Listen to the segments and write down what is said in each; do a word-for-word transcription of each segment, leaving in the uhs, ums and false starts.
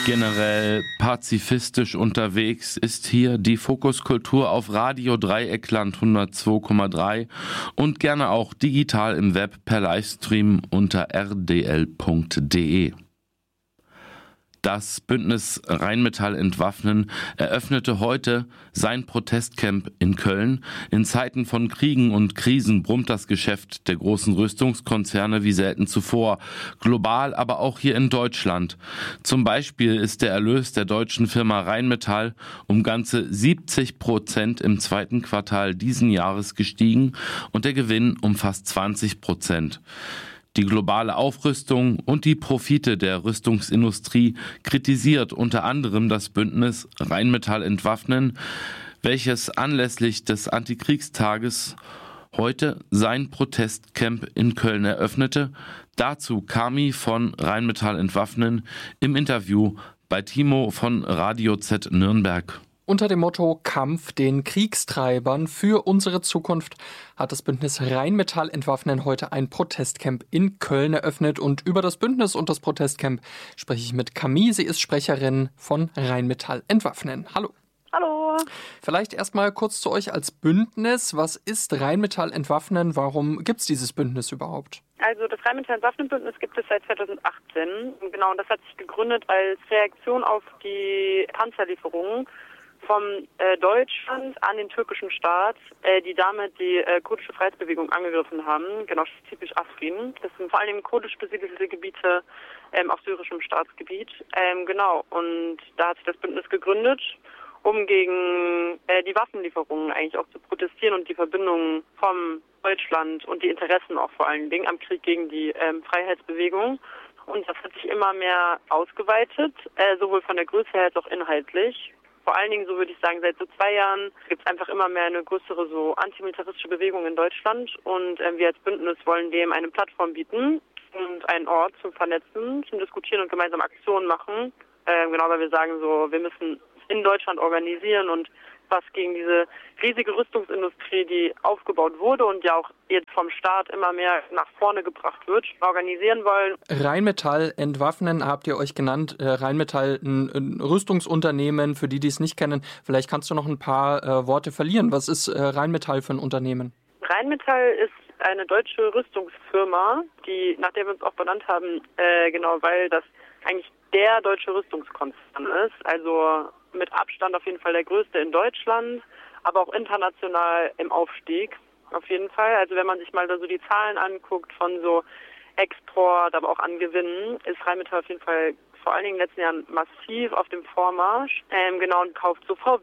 Generell pazifistisch unterwegs ist hier die Fokuskultur auf Radio Dreieckland hundertzwei Komma drei und gerne auch digital im Web per Livestream unter r d l punkt d e. Das Bündnis Rheinmetall Entwaffnen eröffnete heute sein Protestcamp in Köln. In Zeiten von Kriegen und Krisen brummt das Geschäft der großen Rüstungskonzerne wie selten zuvor. Global, aber auch hier in Deutschland. Zum Beispiel ist der Erlös der deutschen Firma Rheinmetall um ganze siebzig Prozent im zweiten Quartal diesen Jahres gestiegen und der Gewinn um fast zwanzig Prozent. Die globale Aufrüstung und die Profite der Rüstungsindustrie kritisiert unter anderem das Bündnis Rheinmetall Entwaffnen, welches anlässlich des Antikriegstages heute sein Protestcamp in Köln eröffnete. Dazu Kami von Rheinmetall Entwaffnen im Interview bei Timo von Radio Z Nürnberg. Unter dem Motto Kampf den Kriegstreibern für unsere Zukunft hat das Bündnis Rheinmetall Entwaffnen heute ein Protestcamp in Köln eröffnet. Und über das Bündnis und das Protestcamp spreche ich mit Camille. Sie ist Sprecherin von Rheinmetall Entwaffnen. Hallo. Hallo. Vielleicht erstmal kurz zu euch als Bündnis. Was ist Rheinmetall Entwaffnen? Warum gibt es dieses Bündnis überhaupt? Also das Rheinmetall Entwaffnen-Bündnis gibt es seit zweitausendachtzehn. Und genau, und das hat sich gegründet als Reaktion auf die Panzerlieferungen vom äh, Deutschland an den türkischen Staat, äh, die damit die äh, kurdische Freiheitsbewegung angegriffen haben, genau spezifisch Afrin. Das sind vor allem kurdisch besiedelte Gebiete ähm, auf syrischem Staatsgebiet. Ähm, genau, und da hat sich das Bündnis gegründet, um gegen äh, die Waffenlieferungen eigentlich auch zu protestieren und die Verbindungen vom Deutschland und die Interessen auch vor allen Dingen am Krieg gegen die ähm, Freiheitsbewegung. Und das hat sich immer mehr ausgeweitet, äh, sowohl von der Größe her als auch inhaltlich. Vor allen Dingen, so würde ich sagen, seit so zwei Jahren gibt es einfach immer mehr eine größere so antimilitaristische Bewegung in Deutschland und äh, wir als Bündnis wollen dem eine Plattform bieten und einen Ort zum Vernetzen, zum Diskutieren und gemeinsam Aktionen machen. Äh, genau, weil wir sagen so, wir müssen in Deutschland organisieren und was gegen diese riesige Rüstungsindustrie, die aufgebaut wurde und ja auch jetzt vom Staat immer mehr nach vorne gebracht wird, organisieren wollen. Rheinmetall Entwaffnen habt ihr euch genannt. Rheinmetall, ein, ein Rüstungsunternehmen, für die, die es nicht kennen. Vielleicht kannst du noch ein paar äh, Worte verlieren. Was ist äh, Rheinmetall für ein Unternehmen? Rheinmetall ist eine deutsche Rüstungsfirma, die, nach der wir uns auch benannt haben, äh, genau, weil das eigentlich der deutsche Rüstungskonzern ist. Also mit Abstand auf jeden Fall der größte in Deutschland, aber auch international im Aufstieg auf jeden Fall. Also wenn man sich mal da so die Zahlen anguckt von so Export, aber auch an Gewinnen, ist Rheinmetall auf jeden Fall vor allen Dingen in den letzten Jahren massiv auf dem Vormarsch. Ähm, genau, und kauft so V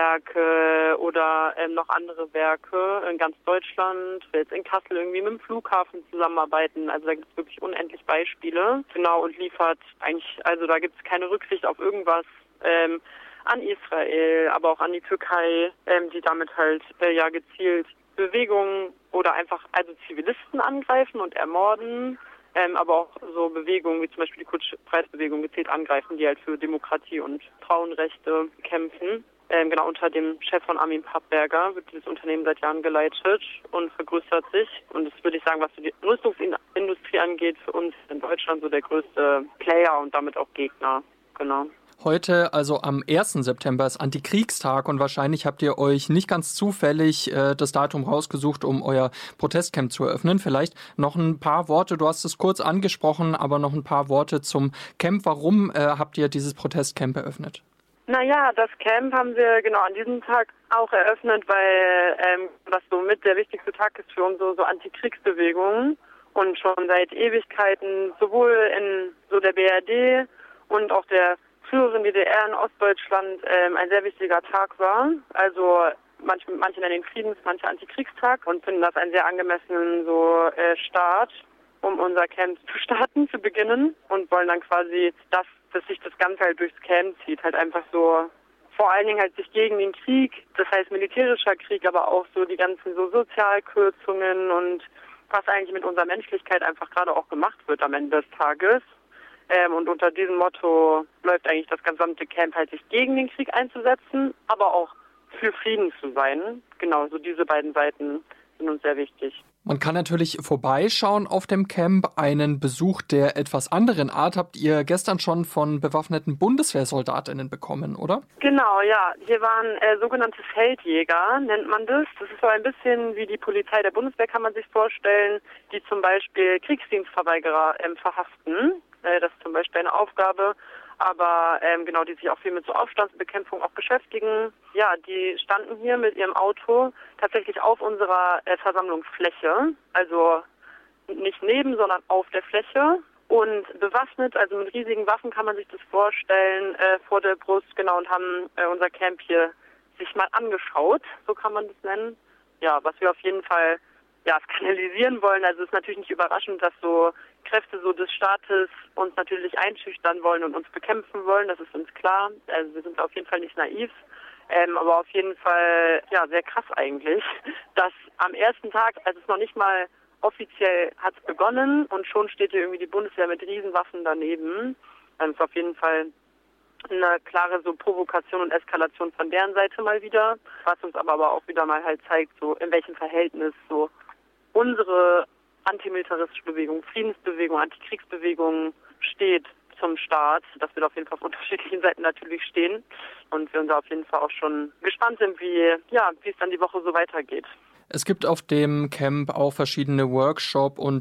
W-Werke oder ähm, noch andere Werke in ganz Deutschland. Will jetzt in Kassel irgendwie mit dem Flughafen zusammenarbeiten. Also da gibt es wirklich unendlich Beispiele. Genau, und liefert eigentlich, also da gibt es keine Rücksicht auf irgendwas. Ähm, an Israel, aber auch an die Türkei, ähm, die damit halt äh, ja gezielt Bewegungen oder einfach also Zivilisten angreifen und ermorden, ähm, aber auch so Bewegungen wie zum Beispiel die kurdische Freiheitsbewegung gezielt angreifen, die halt für Demokratie und Frauenrechte kämpfen. Ähm, genau, unter dem Chef von Armin Pappberger wird dieses Unternehmen seit Jahren geleitet und vergrößert sich. Und das würde ich sagen, was so die Rüstungsindustrie angeht, für uns in Deutschland so der größte Player und damit auch Gegner. Genau. Heute, also am ersten September, ist Antikriegstag und wahrscheinlich habt ihr euch nicht ganz zufällig äh, das Datum rausgesucht, um euer Protestcamp zu eröffnen. Vielleicht noch ein paar Worte, du hast es kurz angesprochen, aber noch ein paar Worte zum Camp. Warum äh, habt ihr dieses Protestcamp eröffnet? Naja, das Camp haben wir genau an diesem Tag auch eröffnet, weil ähm, das so mit der wichtigste Tag ist für unsere so Antikriegsbewegungen und schon seit Ewigkeiten sowohl in so der B R D und auch der früheren D D R in Ostdeutschland ähm, ein sehr wichtiger Tag war. Also manche, manche nennen ihn Friedens-, manche Antikriegstag und finden das einen sehr angemessenen so äh, Start, um unser Camp zu starten, zu beginnen und wollen dann quasi, dass, dass sich das Ganze halt durchs Camp zieht, halt einfach so vor allen Dingen halt sich gegen den Krieg, das heißt militärischer Krieg, aber auch so die ganzen so Sozialkürzungen und was eigentlich mit unserer Menschlichkeit einfach gerade auch gemacht wird am Ende des Tages. Ähm, und unter diesem Motto läuft eigentlich das gesamte Camp halt, sich gegen den Krieg einzusetzen, aber auch für Frieden zu sein. Genau, so diese beiden Seiten sind uns sehr wichtig. Man kann natürlich vorbeischauen auf dem Camp. Einen Besuch der etwas anderen Art habt ihr gestern schon von bewaffneten BundeswehrsoldatInnen bekommen, oder? Genau, ja. Hier waren äh, sogenannte Feldjäger, nennt man das. Das ist so ein bisschen wie die Polizei der Bundeswehr, kann man sich vorstellen, die zum Beispiel Kriegsdienstverweigerer ähm, verhaften. Äh, das ist zum Beispiel eine Aufgabe. Aber ähm, genau, die sich auch viel mit so Aufstandsbekämpfung auch beschäftigen. Ja, die standen hier mit ihrem Auto tatsächlich auf unserer äh, Versammlungsfläche, also nicht neben, sondern auf der Fläche und bewaffnet, also mit riesigen Waffen kann man sich das vorstellen, äh, vor der Brust, genau, und haben äh, unser Camp hier sich mal angeschaut, so kann man das nennen. Ja, was wir auf jeden Fall ja skandalisieren wollen, also es ist natürlich nicht überraschend, dass so Kräfte so des Staates uns natürlich einschüchtern wollen und uns bekämpfen wollen, das ist uns klar. Also wir sind auf jeden Fall nicht naiv, ähm, aber auf jeden Fall ja sehr krass eigentlich, dass am ersten Tag, also es noch nicht mal offiziell hat es begonnen und schon steht hier irgendwie die Bundeswehr mit Riesenwaffen daneben. Das ist auf jeden Fall eine klare so Provokation und Eskalation von deren Seite mal wieder, was uns aber, aber auch wieder mal halt zeigt, so in welchem Verhältnis so unsere antimilitaristische Bewegung, Friedensbewegung, Antikriegsbewegung steht zum Staat, dass wir da auf jeden Fall auf unterschiedlichen Seiten natürlich stehen und wir uns auf jeden Fall auch schon gespannt sind, wie ja, wie es dann die Woche so weitergeht. Es gibt auf dem Camp auch verschiedene Workshop- und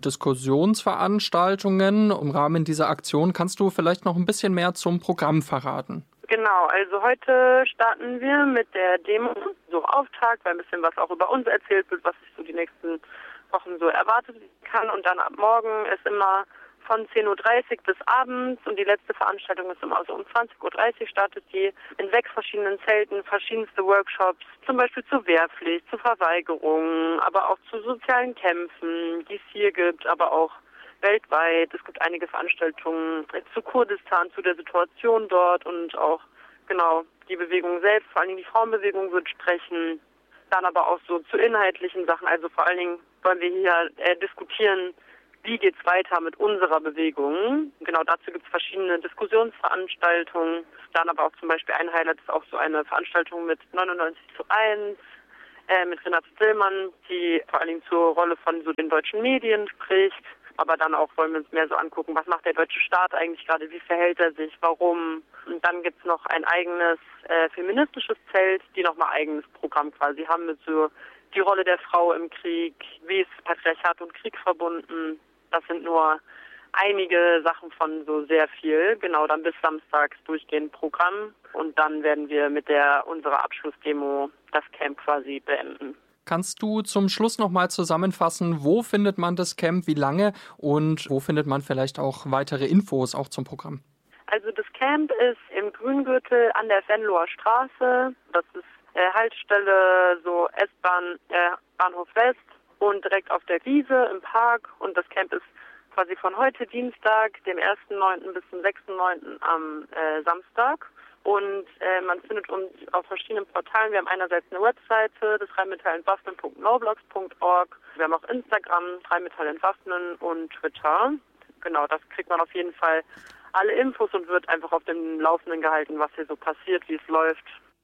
Diskussionsveranstaltungen. Im Rahmen dieser Aktion kannst du vielleicht noch ein bisschen mehr zum Programm verraten? Genau, also heute starten wir mit der Demo, so Auftakt, weil ein bisschen was auch über uns erzählt wird, was sich so die nächsten Wochen so erwartet kann. Und dann ab morgen ist immer von zehn Uhr dreißig bis abends und die letzte Veranstaltung ist immer so um zwanzig Uhr dreißig startet die in sechs verschiedenen Zelten, verschiedenste Workshops, zum Beispiel zur Wehrpflicht, zur Verweigerung, aber auch zu sozialen Kämpfen, die es hier gibt, aber auch weltweit. Es gibt einige Veranstaltungen zu Kurdistan, zu der Situation dort und auch genau die Bewegung selbst, vor allen Dingen die Frauenbewegung wird sprechen. Dann aber auch so zu inhaltlichen Sachen, also vor allen Dingen wollen wir hier äh, diskutieren, wie geht's weiter mit unserer Bewegung. Genau dazu gibt es verschiedene Diskussionsveranstaltungen. Dann aber auch zum Beispiel ein Highlight ist auch so eine Veranstaltung mit neunundneunzig zu eins, äh, mit Renate Stillmann, die vor allen Dingen zur Rolle von so den deutschen Medien spricht. Aber dann auch wollen wir uns mehr so angucken, was macht der deutsche Staat eigentlich gerade, wie verhält er sich, warum. Und dann gibt's noch ein eigenes äh, feministisches Zelt, die nochmal eigenes Programm quasi haben mit so die Rolle der Frau im Krieg, wie ist Patriarchat und Krieg verbunden. Das sind nur einige Sachen von so sehr viel. Genau, dann bis samstags durchgehend Programm. Und dann werden wir mit der unserer Abschlussdemo das Camp quasi beenden. Kannst du zum Schluss nochmal zusammenfassen, wo findet man das Camp, wie lange und wo findet man vielleicht auch weitere Infos auch zum Programm? Also das Camp ist im Grüngürtel an der Venloer Straße. Das ist äh, Haltestelle so S-Bahn, äh, Bahnhof West und direkt auf der Wiese im Park. Und das Camp ist quasi von heute Dienstag, dem ersten neunten bis zum sechsten neunten am äh, Samstag. Und äh, man findet uns auf verschiedenen Portalen. Wir haben einerseits eine Webseite, das rheinmetallentwaffnen punkt noblogs punkt org. Wir haben auch Instagram, rheinmetallentwaffnen und Twitter. Genau, das kriegt man auf jeden Fall alle Infos und wird einfach auf dem Laufenden gehalten, was hier so passiert, wie es läuft.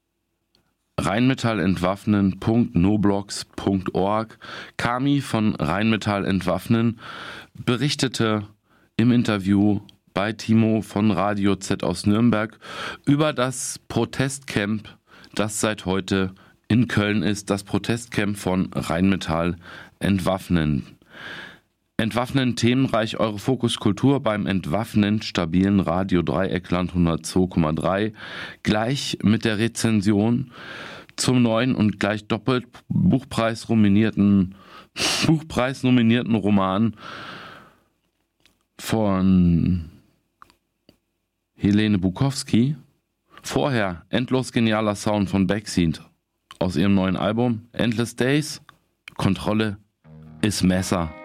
rheinmetallentwaffnen punkt noblogs punkt org. Kami von Rheinmetall Entwaffnen berichtete im Interview bei Timo von Radio Z aus Nürnberg über das Protestcamp, das seit heute in Köln ist, das Protestcamp von Rheinmetall Entwaffnen. Entwaffnen themenreich eure Fokuskultur beim Entwaffnen stabilen Radio Dreieckland hundertzwei Komma drei, gleich mit der Rezension zum neuen und gleich doppelt Buchpreis nominierten Buchpreis nominierten Roman von Helene Bukowski. Vorher endlos genialer Sound von Backseat aus ihrem neuen Album Endless Days. Kontrolle ist Messer.